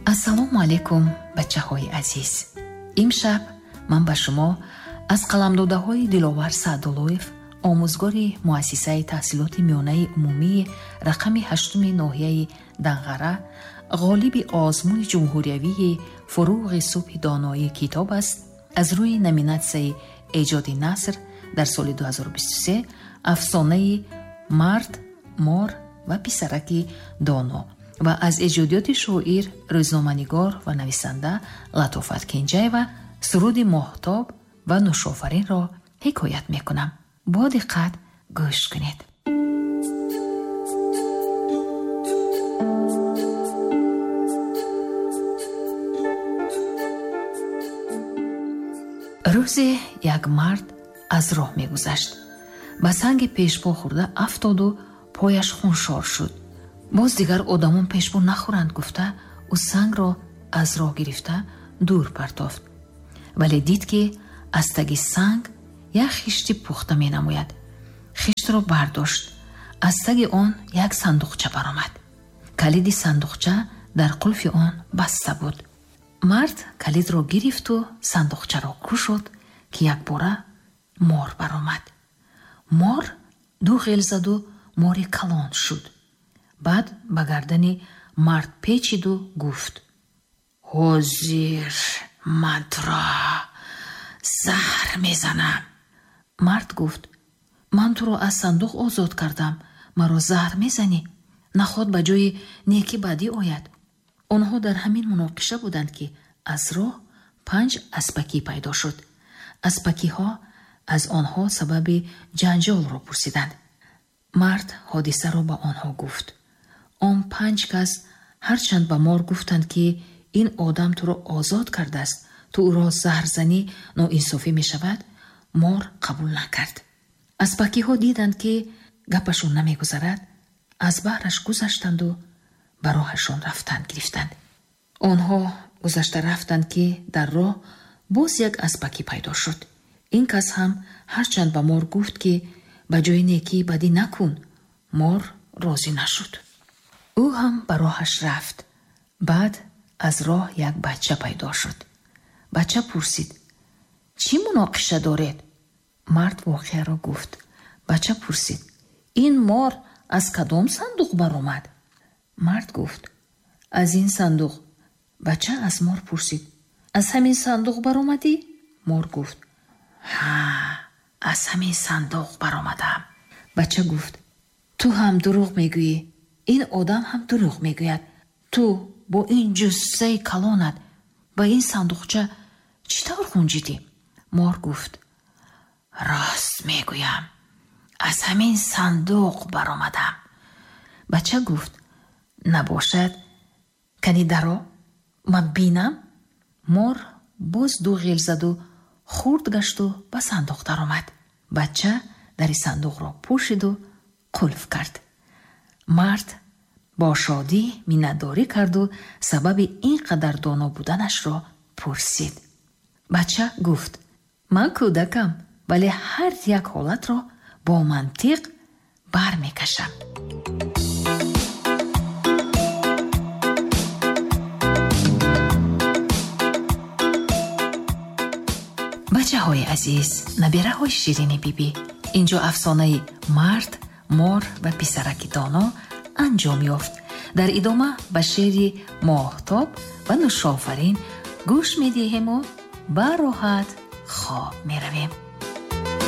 ассалому алайкум бачаҳои азиз. имшаб ман ба шумо аз қаламдодаҳои Диловар Саъдуллоев, омӯзгори муассисаи таҳсилоти миёнаи умумии рақами 8 ноҳияи Данғара, ғолиби озмуни ҷумҳуриявии фуруғи субҳи доноӣ китоб аст, аз рӯи номинатсияи эҷоди наср дар соли 2023 афсонаи мард, мор ва писараки доно ва аз эҷодиёти шоир, рӯзноманигор ва нависанда Латофат Кенҷаева суруди моҳтоб ва нӯшофаринро ҳикоят мекунам. бо диққат гӯш кунед. рӯзе як мард аз роҳ мегузашт. ба санги пешбо хӯрда афтоду пояш хуншор шуд. боз дигар одамон пешбо нахӯранд гуфта ӯ сангро аз роҳ гирифта дур партофт. вале дид ки аз таги санг як хишти пухта менамояд. хиштро бардошт. аз таги он як сандуқча баромад. калиди сандуқча дар қулфи он баста буд. мард калидро гирифту сандуқчаро кушод ки якбора мор баромад. мор ду ғел заду мори калон шуд. баъд ба гардани мард печиду гуфт: ҳозир ман туро заҳр мезанам. мард гуфт: ман туро аз сандуқ озод кардам, маро заҳр мезанӣ? нахот ба ҷои некӣ бадӣ ояд. онҳо дар ҳамин муноқиша буданд ки аз роҳ 5 аспакӣ пайдо шуд. аспакиҳо аз онҳо сабаби ҷанҷолро пурсиданд. мард ҳодисаро ба онҳо гуфт. он 5 кас ҳарчанд ба мор гуфтанд ки ин одам туро озод кардааст, ту ӯро заҳр занӣ ноинсофӣ мешавад, мор қабул накард. аспакиҳо диданд ки гапашон намегузарад, аз баҳраш гузаштанду ба роҳашон рафтан гирифтанд. онҳо гузашта рафтанд ки дар роҳ боз як аспакӣ пайдо шуд. ин кас ҳам ҳарчанд ба мор гуфт ки ба ҷои некӣ бадӣ накун, мор розӣ нашуд. ӯ ҳам ба роҳаш рафт. баъд аз роҳ як бача пайдо шуд. бача пурсид: чӣ муноқиша доред? мард воқеаро гуфт. бача пурсид: ин мор аз кадом сандуқ баромад? мард гуфт: аз ин сандуқ. бача аз мор пурсид: аз ҳамин сандуқ баромадӣ? мор гуфт: ҳа, аз ҳамин сандуқ баромадам. бача гуфт: ту ҳам дурӯғ мегӯӣ, ин одам ҳам дурӯғ мегӯяд. ту бо ин ҷуссаи калонат ба ин сандуқча чӣ тавр хунҷидӣ? мор гуфт: рост мегӯям, аз ҳамин сандуқ баромадам. бача гуфт: набошад, кани даро, ман бинам. мор боз ду ғел заду хурд гашту ба сандуқ даромад. бача дари сандуқро пӯшиду қулф кард. мард бо шодӣ миннатдорӣ карду сабаби ин қадар доно буданашро пурсид. бача гуфт: ман кӯдакам, вале ҳар як ҳолатро бо мантиқ бармекашам. бачаҳои азиз, набераҳои ширини бибӣ, инҷо афсонаи мард, мор ва писараки доно анҷом ёфт. дар идома ба шеъри моҳтоб ва нӯшофарин гӯш медиҳему ба роҳат хоб меравем.